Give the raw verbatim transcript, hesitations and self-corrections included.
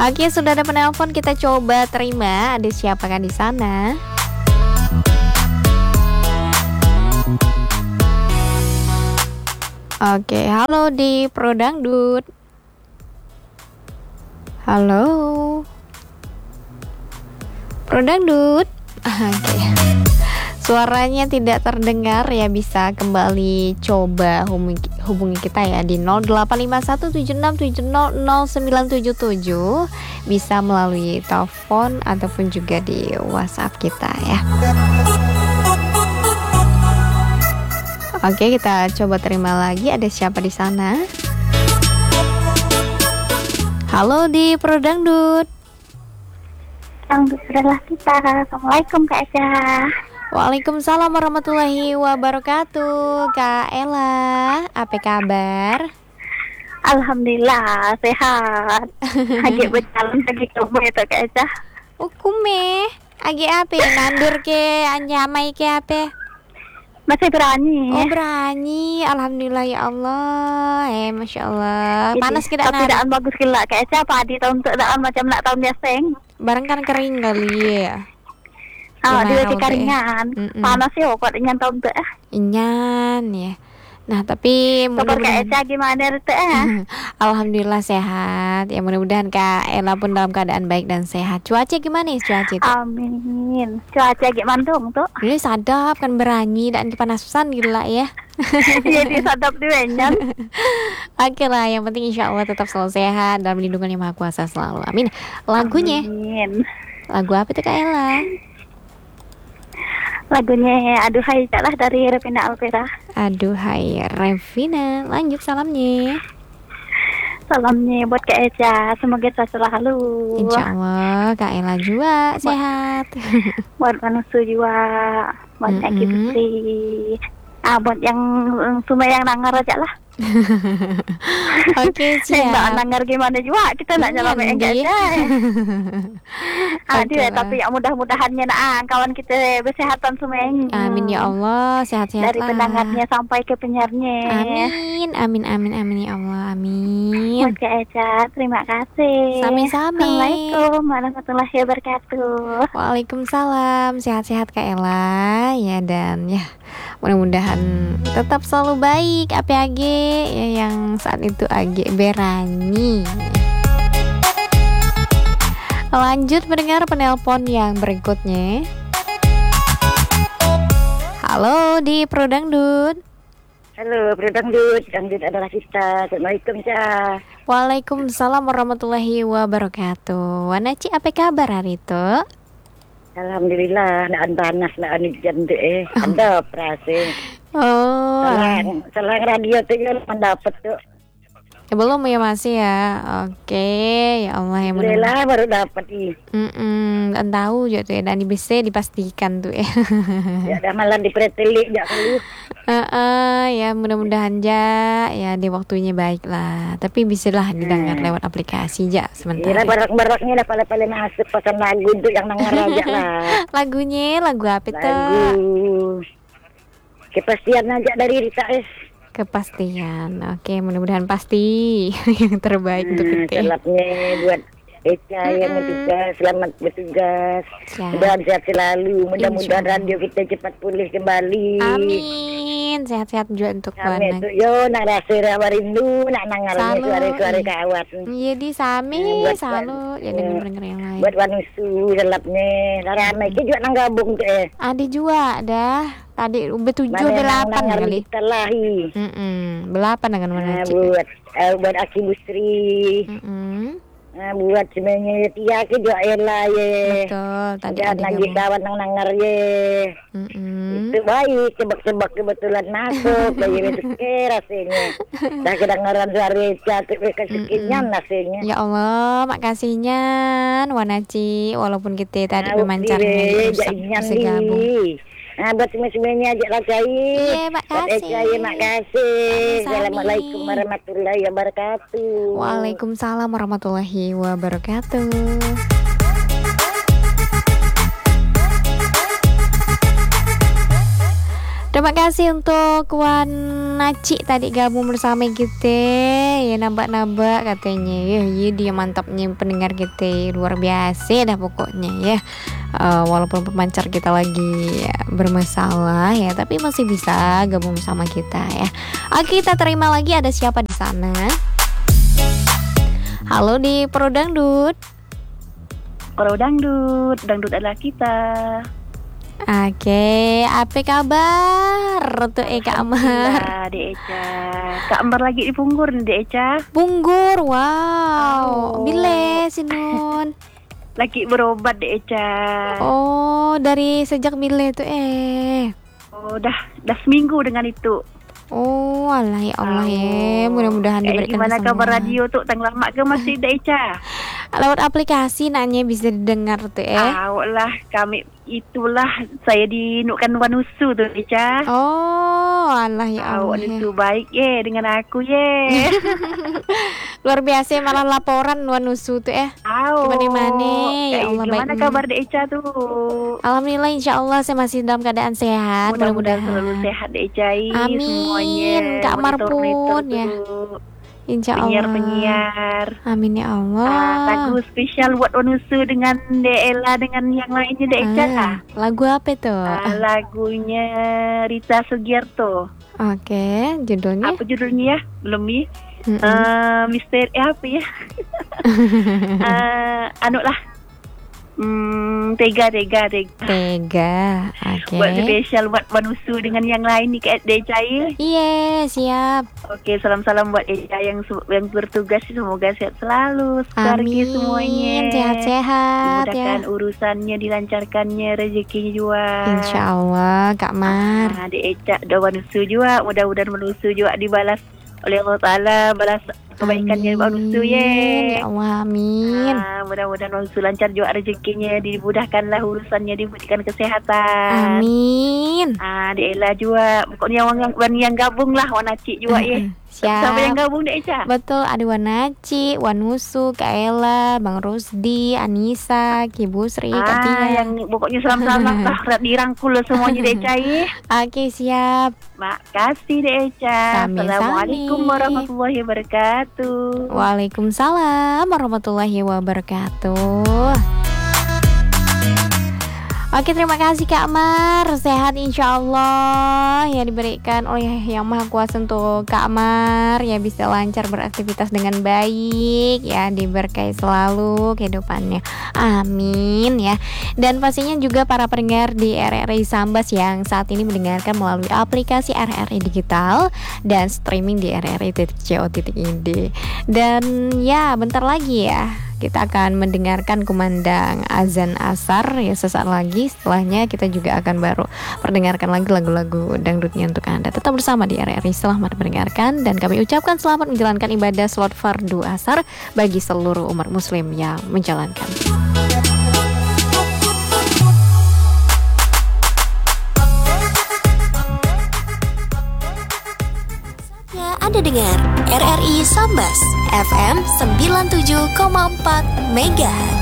Oke, sudah ada penelpon, kita coba terima. Ada siapa kan di sana? Oke, halo di Pro Dangdut. Halo. Pro Dangdut. Oke. Suaranya tidak terdengar ya, bisa kembali coba hubungi, hubungi kita ya di nol delapan lima satu tujuh enam tujuh nol nol sembilan tujuh tujuh, bisa melalui telepon ataupun juga di WhatsApp kita ya. Oke, kita coba terima lagi, ada siapa di sana? Halo di Pro Dangdut. Dangdut adalah kita. Assalamualaikum Kak Eca. Waalaikumsalam warahmatullahi wabarakatuh. Kak Ella, apa kabar? Alhamdulillah sehat. Lagi berjalan lagi ke rumah itu Kak Eca. Ukume, agi apa? Nandur ke anjamai ke apa? Masih berani. Oh berani, alhamdulillah ya Allah. Eh masya Allah. Panas kita tapi daan bagus gila Kak Eca. Padi tahun untuk daan macam nak tahun biasa. Barang kan kering kali ya. Ah, dia di keringan. Panas ya kok dengan tahun tu eh. Inyan ya. Nah, tapi mudah-mudahan Kak Eca gimana itu eh? Alhamdulillah sehat. Ya mudah-mudahan Kak Ella pun dalam keadaan baik dan sehat. Cuaca gimana ya cuaca itu? Amin. Cuaca gimana dong tuh? Ini sadap kan berani dan kepanasan gila ya. Jadi sadap di benyan. Oke lah, yang penting insya Allah tetap selalu sehat dalam lindungan Yang Maha Kuasa selalu. Amin. Lagunya? Amin. Lagu apa tuh Kak Ella? Lagunya Aduhai lah dari Revina Alvira. Aduhai Revina. Lanjut salamnya. Salamnya buat Kak Eca, semoga sehat selalu. Insya Allah Kak Ella juga buat, sehat. Buat manusia juga, buat mm-hmm. Kak Putri. Ah, buat yang semua yang nangar aja lah. Oke, siap. Mbak nangar gimana juga, kita nak jalan yang Kak Eca. Aduh, okay, tapi ya mudah-mudahannya nah, kawan kita kesehatan semuanya. Amin ya Allah, sehat-sehat dari pendengarnya sampai ke penyiarnya. Amin, amin, amin, amin ya Allah, amin. Buat Kak Eca, terima kasih. Sami-sami. Assalamualaikum warahmatullahi wabarakatuh. Waalaikumsalam, sehat-sehat Kak Ella ya, dan ya mudah-mudahan tetap selalu baik. A P A G ya, yang saat itu A G berani. Lanjut mendengar penelpon yang berikutnya. Halo di Pro Dangdut. Halo Pro Dangdut, Dangdut adalah kita. Assalamualaikum Ca. Waalaikumsalam warahmatullahi wabarakatuh. Wanaci apa kabar hari itu? Alhamdulillah, naan panas, naan hujan deh. Eh. Ada operasi. Oh. Selang, selang radio tuh kan mendapat tuh. Ya belum ya masih ya. Oke, ya Allah yang menang. Alhamdulillah baru dapat ih. Mm dan tahu juga tuh ya, dan bisa dipastikan tuh ya. Ya dah malam dipretelik jak lu. Uh, ya mudah-mudahan ja ya di waktunya baik lah. Tapi bisalah didengar hmm. lewat aplikasi ja sementara. Iya, barak-baraknya dah pala-pala masuk pakai lagu tuh yang dengar aja lah. Lagunya lagu apa tuh? Lagu Kepastian aja dari Rita S. Kepastian, oke, mudah-mudahan pasti yang terbaik hmm, untuk kita. Selamatnya buat Eca mm-hmm. yang bertugas, selamat bertugas, mudah-mudahan sehat selalu, mudah-mudahan radio kita cepat pulih kembali. Amin, sehat-sehat juga untuk Amin tuh yo, nak rasa rawa rindu, nak nangarnya suara-suara kawan. Iya di sami, hmm, selalu, ya denger-denger yang lain. Buat wanusu, selapnya, ramai hmm. juga nanggabung tuh eh. Adi juga dah. Tadi bertujuh belapan kali. Terlahi. Mm belapan dengan mana? Nah, buat uh, buat Aki Busri. Mm Nah, buat sebenarnya Tia ke juga Ella ye. Betul. Tadi ada lagi kawan nang nangar ye. Mm-mm. Itu baik, cebak-cebak kebetulan masuk, bayi rezeki rasanya. Dah kedengaran suara cantik kesekian rasanya. Ya Allah, makasihnya Wanaci, walaupun kita tadi memancarnya bisa gabung. Nah, buat semua-semuanya ajak lah Cai. Iya, makasih. Cai, makasih. Assalamualaikum warahmatullahi wabarakatuh. Waalaikumsalam warahmatullahi wabarakatuh. Terima kasih untuk Wan Naci tadi gabung bersama kita. Ya nambah-nambah katanya. Ya, ya dia mantapnya pendengar kita, luar biasa dah pokoknya ya. Uh, walaupun pemancar kita lagi bermasalah ya, tapi masih bisa gabung bersama kita ya. Oke, kita terima lagi, ada siapa di sana? Halo di Pro Dangdut. Pro Dangdut, dangdut adalah kita. Oke, apa kabar tuh eh Kak Amar? Alhamdulillah, Dek Eca. Kak Amar lagi di Punggur nih, Dek Eca. Punggur, wow. Oh. Bile sinun. Lagi berobat, Dek Eca. Oh, dari sejak bile tuh eh. Oh, dah dah seminggu dengan itu. Oh, alah ya Allah ya. Mudah-mudahan Eh, diberikan gimana kesembuhan. kabar radio tuh? Tang lama ke masih, Dek Eca? Lewat aplikasi nanya bisa didengar tuh eh. Ah, lah kami itulah saya dinukkan Wanusu tuh, Eca. Oh, alah ya Ah, Allah. Wanusu baik ye dengan aku ye. Luar biasa malah laporan Wanusu tuh eh. Au. Gimana-mana, ya Eh, Allah, Gimana baik. kabar Dek Eca tuh? Alhamdulillah, insya Allah saya masih dalam keadaan sehat. Mudah-mudahan selalu sehat Dek Eca. Amin. Semuanya. Kak Mar Monitor-monitor pun, ya. tuh. Insya Allah. Penyiar-penyiar. Amin ya Allah. Ah, lagu spesial buat Wanusu dengan Dek Ella dengan yang lainnya Dek Eca. Ah, lagu apa tuh? Ah, lagunya Rita Sugiarto. Oke, judulnya? Apa judulnya ya? Belum nih. Mm-mm. Eh, misteri eh, apa ya? Eh, anu lah. Hmm, tega tega tega. Tega. Oke. Buat spesial buat Wanusu dengan yang lain nih Kak Eca. Iya, siap. Oke, salam-salam buat Eca yang su- yang bertugas, semoga sehat selalu, keluarga Amin. semuanya. Sehat-sehat ya. Dimudahkan urusannya, dilancarkannya rezekinya juga. Insya Allah, Kak Mar. Nah, Dek Eca dan Wanusu juga, mudah-mudahan Wanusu juga dibalas oleh Allah Ta'ala, balas kebaikannya Wanusu Amin. ye. Ya Allah, amin. Ah, mudah-mudahan Wanusu lancar juga rezekinya, dimudahkanlah urusannya, diberikan kesehatan. Amin. Ah, Dek Ella juga, pokoknya yang, yang, yang gabung lah, Wanaci juga ye. Siapa yang Siap. gabung Dek Eca? Betul, ada Wanaci, Wanusu, Kak Ella, Bang Rusdi, Anissa, Ki Busri, Kak Ah, Tia. yang pokoknya selamat-selamat lah dirangkul semuanya Dek Eca ye. Oke, siap. Makasih Dek Eca. Sami-sami. Assalamualaikum warahmatullahi wabarakatuh. Waalaikumsalam warahmatullahi wabarakatuh. Oke, terima kasih Kak Mar. Sehat insya Allah ya, diberikan oleh Yang Maha Kuasa untuk Kak Mar ya, bisa lancar beraktivitas dengan baik ya, diberkahi selalu kehidupannya. Amin ya. Dan pastinya juga para pendengar di R R I Sambas yang saat ini mendengarkan melalui aplikasi R R I Digital dan streaming di r r i titik co titik i d. Dan ya, bentar lagi ya kita akan mendengarkan kumandang azan asar ya sesaat lagi. Setelahnya kita juga akan baru perdengarkan lagi lagu-lagu dangdutnya untuk Anda. Tetap bersama di R R I, selamat mendengarkan, dan kami ucapkan selamat menjalankan ibadah salat fardu asar bagi seluruh umat muslim yang menjalankan. Anda dengar R R I Sambas F M sembilan puluh tujuh koma empat Megahertz.